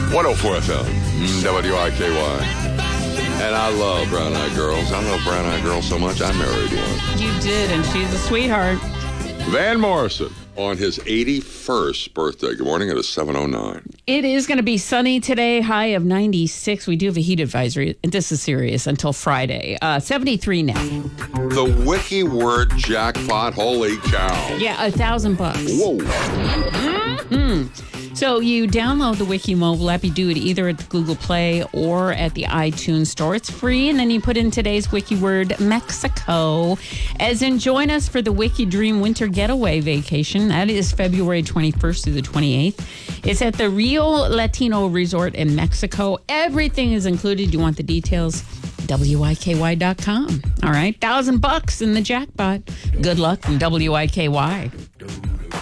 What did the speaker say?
104 FM, WIKY. And I love Brown Eyed Girls. I love Brown Eyed Girls so much, I married one. You did, and she's a sweetheart. Van Morrison on his 81st birthday. Good morning. It is 7:09. It is going to be sunny today, high of 96. We do have a heat advisory, and this is serious, until Friday. 73 now. The Wiki Word jackpot. Holy cow. Yeah, $1,000. Whoa. Mm-hmm. So you download the Wiki mobile app. You do it either at the Google Play or at the iTunes Store. It's free, and then you put in today's Wiki word, Mexico. As in, join us for the Wiki Dream Winter Getaway Vacation. That is February 21st through the 28th. It's at the Rio Latino Resort in Mexico. Everything is included. You want the details? WIKY.com. All right, $1,000 in the jackpot. Good luck from WIKY.